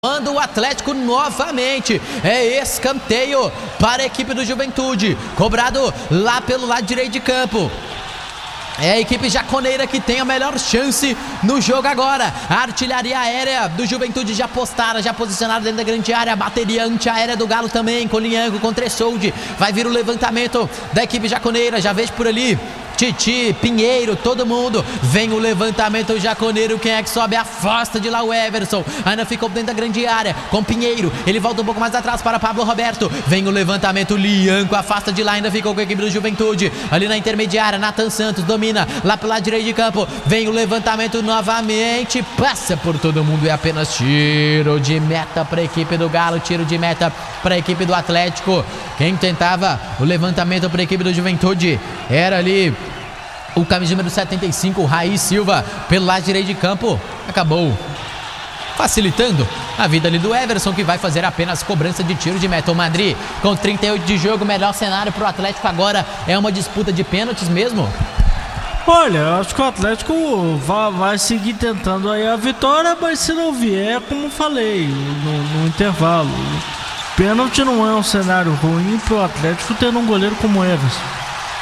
Manda o Atlético novamente, é escanteio para a equipe do Juventude, cobrado lá pelo lado direito de campo. É a equipe jaconeira que tem a melhor chance no jogo agora. A artilharia aérea do Juventude já postada, já posicionada dentro da grande área. A bateria antiaérea do Galo também, com Lianco, com Tressoldi. Vai vir o levantamento da equipe jaconeira, já vejo por ali Titi, Pinheiro, todo mundo. Vem o levantamento jaconeiro. Quem é que sobe? Afasta de lá o Everson. Ainda ficou dentro da grande área com Pinheiro. Ele volta um pouco mais atrás para Pablo Roberto. Vem o levantamento, Lianco afasta de lá. Ainda ficou com a equipe do Juventude. Ali na intermediária, Nathan Santos domina lá pelo lado direito de campo. Vem o levantamento novamente. Passa por todo mundo. É apenas tiro de meta para a equipe do Galo. Tiro de meta para a equipe do Atlético. Quem tentava o levantamento para a equipe do Juventude era ali o camisa número 75, o Raí Silva, pelo lado direito de campo. Acabou facilitando a vida ali do Everson, que vai fazer apenas cobrança de tiro de meta. O Madrid com 38 de jogo, melhor cenário para o Atlético agora. É uma disputa de pênaltis mesmo? Olha, eu acho que o Atlético vai seguir tentando aí a vitória, mas se não vier, como falei no intervalo, pênalti não é um cenário ruim para o Atlético tendo um goleiro como o Everson.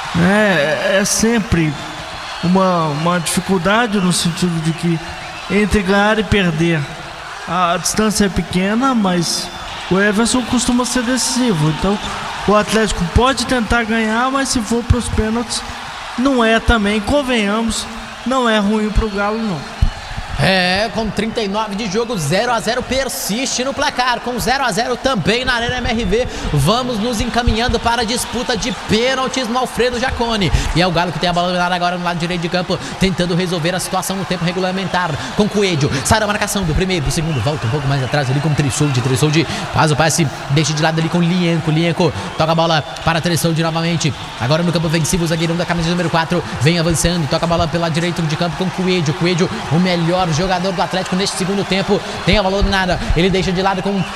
É sempre uma dificuldade no sentido de que entre ganhar e perder a distância é pequena, mas o Everson costuma ser decisivo. Então o Atlético pode tentar ganhar, mas se for para os pênaltis, não é também, convenhamos, não é ruim para o Galo não. É, com 39 de jogo, 0-0 persiste no placar, com 0-0 também na Arena MRV. Vamos nos encaminhando para a disputa de pênaltis no Alfredo Jaconi. E é o Galo que tem a bola dominada agora no lado direito de campo, tentando resolver a situação no tempo regulamentar com Coelho. Sai da marcação do primeiro, do segundo, volta um pouco mais atrás ali com Tressoldi faz o passe, deixa de lado ali com Lianco toca a bola para Tressoldi novamente. Agora no campo ofensivo, o zagueirão da camisa número 4 vem avançando, toca a bola pelo lado direito de campo com Coelho, o melhor jogador do Atlético neste segundo tempo, tem a bola dominada, ele deixa de lado com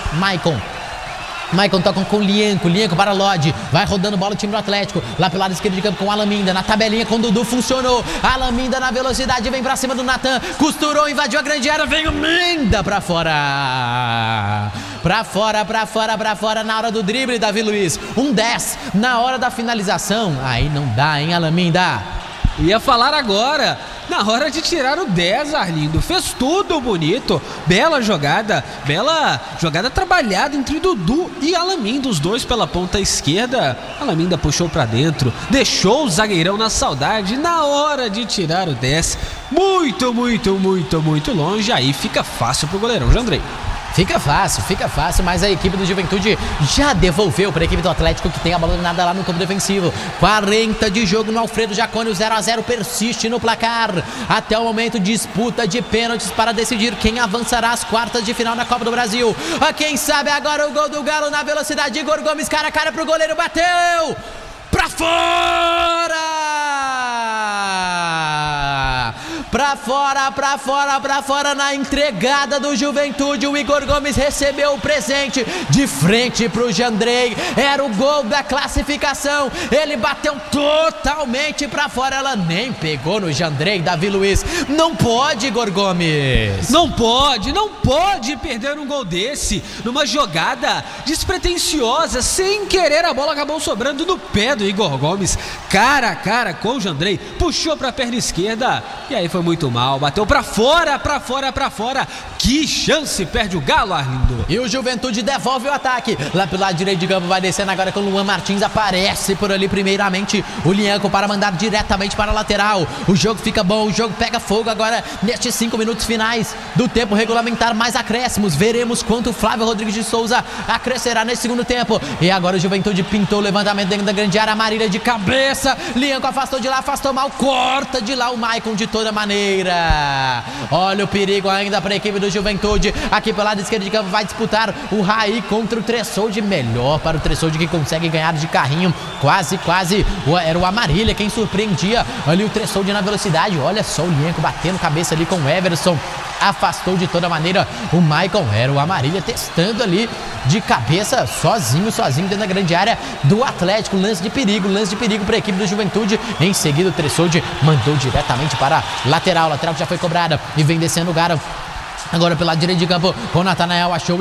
Maicon toca com Lianco para Lodi, vai rodando bola o time do Atlético, lá pelo lado esquerdo de campo com Alaminda, na tabelinha com Dudu, funcionou, Alaminda na velocidade, vem pra cima do Nathan, costurou, invadiu a grande área, vem o Minda pra fora, na hora do drible, Davi Luiz, 10 na hora da finalização, aí não dá, hein, Alaminda? Ia falar agora, na hora de tirar o 10, Arlindo, fez tudo bonito, bela jogada trabalhada entre Dudu e Alaminda, os dois pela ponta esquerda. Alaminda puxou pra dentro, deixou o zagueirão na saudade, na hora de tirar o 10, muito longe, aí fica fácil pro goleirão Jandrei. Fica fácil, mas a equipe do Juventude já devolveu para a equipe do Atlético, que tem a bola dominada lá no campo defensivo. 40 de jogo no Alfredo Jaconi, o 0-0 persiste no placar. Até o momento, disputa de pênaltis para decidir quem avançará às quartas de final na Copa do Brasil. Quem sabe agora o gol do Galo na velocidade, Igor Gomes, cara a cara pro goleiro, bateu! Pra fora! Pra fora na entregada do Juventude. O Igor Gomes recebeu o presente de frente pro Jandrei. Era o gol da classificação. Ele bateu totalmente pra fora. Ela nem pegou no Jandrei, Davi Luiz. Não pode, Igor Gomes. Não pode perder um gol desse. Numa jogada despretensiosa, sem querer, a bola acabou sobrando no pé do Igor Gomes. Cara a cara com o Jandrei. Puxou pra perna esquerda. E aí foi muito mal, bateu pra fora, que chance perde o Galo, Arlindo. E o Juventude devolve o ataque, lá pelo lado direito de campo, vai descendo agora com o Luan Martins, aparece por ali primeiramente o Lianco para mandar diretamente para a lateral. O jogo fica bom, o jogo pega fogo agora nestes 5 minutos finais do tempo regulamentar, mais acréscimos, veremos quanto o Flávio Rodrigues de Souza acrescerá nesse segundo tempo. E agora o Juventude pintou o levantamento dentro da grande área, Marília de cabeça, Lianco afastou de lá, afastou mal, corta de lá o Maicon de toda maneira. Olha o perigo ainda para a equipe do Juventude. Aqui pelo lado esquerdo de campo vai disputar o Raí contra o Tressoldi. Melhor para o Tressoldi, que consegue ganhar de carrinho. Quase. Era o Amarília quem surpreendia ali o Tressoldi na velocidade. Olha só o Lianco batendo cabeça ali com o Everson. Afastou de toda maneira o Maicon. Era o Amarília testando ali de cabeça, sozinho dentro da grande área do Atlético. Lance de perigo para a equipe do Juventude. Em seguida o Tressoldi mandou diretamente para a lateral que já foi cobrada e vem descendo o Garo Agora pela direita de campo, com o Natanael, achou